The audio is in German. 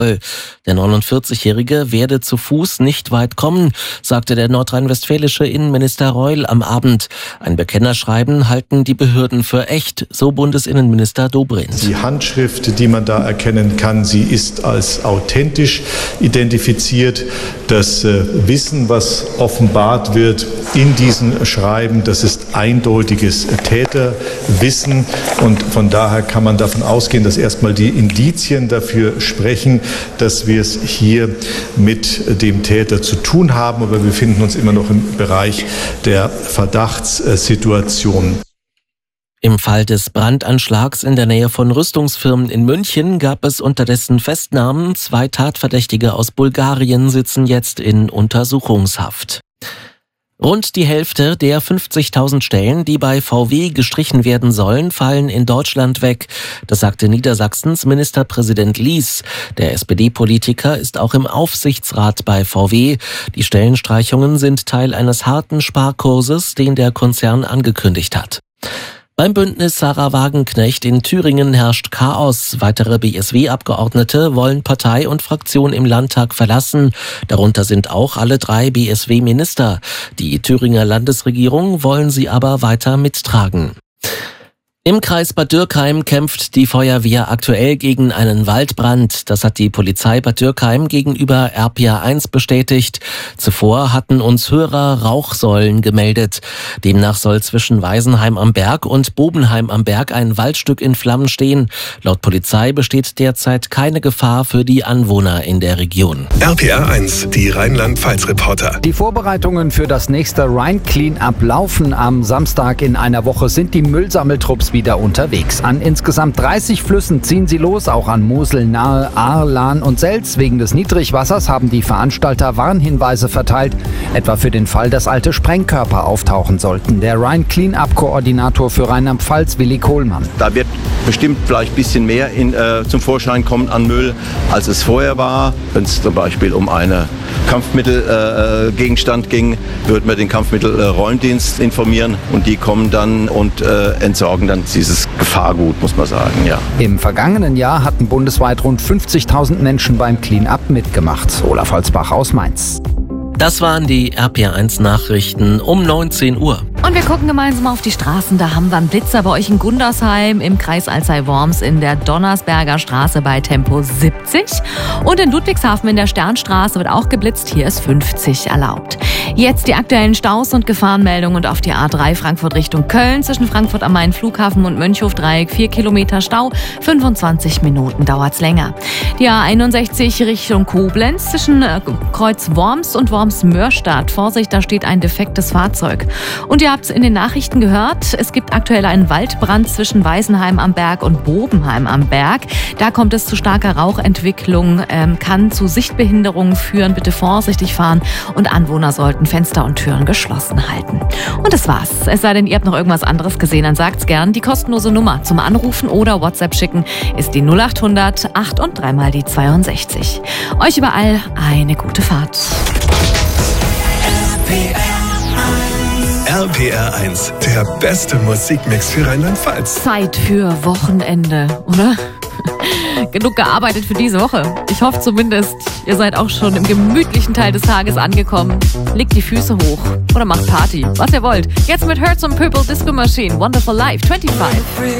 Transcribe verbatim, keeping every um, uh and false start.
Der neunundvierzigjährige werde zu Fuß nicht weit kommen, sagte der nordrhein-westfälische Innenminister Reul am Abend. Ein Bekennerschreiben halten die Behörden für echt, so Bundesinnenminister Dobrindt. Die Handschrift, die man da erkennen kann, sie ist als authentisch identifiziert. Das Wissen, was offenbart wird in diesen Schreiben, das ist eindeutiges Täterwissen. Und von daher kann man davon ausgehen, dass erstmal die Indizien dafür sprechen, dass wir es hier mit dem Täter zu tun haben. Aber wir befinden uns immer noch im Bereich der Verdachtssituation. Im Fall des Brandanschlags in der Nähe von Rüstungsfirmen in München gab es unterdessen Festnahmen. Zwei Tatverdächtige aus Bulgarien sitzen jetzt in Untersuchungshaft. Rund die Hälfte der fünfzigtausend Stellen, die bei V W gestrichen werden sollen, fallen in Deutschland weg. Das sagte Niedersachsens Ministerpräsident Lies. Der S P D-Politiker ist auch im Aufsichtsrat bei V W. Die Stellenstreichungen sind Teil eines harten Sparkurses, den der Konzern angekündigt hat. Beim Bündnis Sarah Wagenknecht in Thüringen herrscht Chaos. Weitere B S W-Abgeordnete wollen Partei und Fraktion im Landtag verlassen. Darunter sind auch alle drei B S W-Minister. Die Thüringer Landesregierung wollen sie aber weiter mittragen. Im Kreis Bad Dürkheim kämpft die Feuerwehr aktuell gegen einen Waldbrand. Das hat die Polizei Bad Dürkheim gegenüber R P R eins bestätigt. Zuvor hatten uns Hörer Rauchsäulen gemeldet. Demnach soll zwischen Weisenheim am Berg und Bobenheim am Berg ein Waldstück in Flammen stehen. Laut Polizei besteht derzeit keine Gefahr für die Anwohner in der Region. R P R eins, die Rheinland-Pfalz-Reporter. Die Vorbereitungen für das nächste Rhein-Clean-Up laufen. Am Samstag in einer Woche sind die Müllsammeltrupps wieder unterwegs. An insgesamt dreißig Flüssen ziehen sie los, auch an Mosel nahe Ahr, Lahn und Selz. Wegen des Niedrigwassers haben die Veranstalter Warnhinweise verteilt, etwa für den Fall, dass alte Sprengkörper auftauchen sollten. Der Rhein-Clean-Up-Koordinator für Rheinland-Pfalz, Willi Kohlmann. Da wird bestimmt vielleicht ein bisschen mehr in, äh, zum Vorschein kommen an Müll, als es vorher war. Wenn es zum Beispiel um einen Kampfmittelgegenstand äh, ging, würden wir den Kampfmittelräumdienst äh, informieren und die kommen dann und äh, entsorgen dann dieses Gefahrgut, muss man sagen, ja. Im vergangenen Jahr hatten bundesweit rund fünfzigtausend Menschen beim Clean-Up mitgemacht. Olaf Holzbach aus Mainz. Das waren die R P R eins Nachrichten um neunzehn Uhr. Und wir gucken gemeinsam auf die Straßen. Da haben wir einen Blitzer bei euch in Gundersheim, im Kreis Alzey-Worms in der Donnersberger Straße bei Tempo siebzig. Und in Ludwigshafen in der Sternstraße wird auch geblitzt. Hier ist fünfzig erlaubt. Jetzt die aktuellen Staus und Gefahrenmeldungen und auf die A drei Frankfurt Richtung Köln. Zwischen Frankfurt am Main Flughafen und Mönchhof-Dreieck vier Kilometer Stau. fünfundzwanzig Minuten dauert's länger. Die A einundsechzig Richtung Koblenz zwischen Kreuz Worms und Worms-Mörstadt. Vorsicht, da steht ein defektes Fahrzeug. Und ihr habt es in den Nachrichten gehört, es gibt aktuell einen Waldbrand zwischen Weisenheim am Berg und Bobenheim am Berg. Da kommt es zu starker Rauchentwicklung, ähm, kann zu Sichtbehinderungen führen. Bitte vorsichtig fahren und Anwohner sollten Fenster und Türen geschlossen halten. Und das war's. Es sei denn, ihr habt noch irgendwas anderes gesehen, dann sagt's gern. Die kostenlose Nummer zum Anrufen oder WhatsApp schicken ist die null acht hundert acht und dreimal die zweiundsechzig. Euch überall eine gute Fahrt. R P R eins, der beste Musikmix für Rheinland-Pfalz. Zeit für Wochenende, oder? Genug gearbeitet für diese Woche. Ich hoffe zumindest, ihr seid auch schon im gemütlichen Teil des Tages angekommen. Legt die Füße hoch oder macht Party, was ihr wollt. Jetzt mit Hertz und Purple Disco Machine, Wonderful Life, fünfundzwanzig.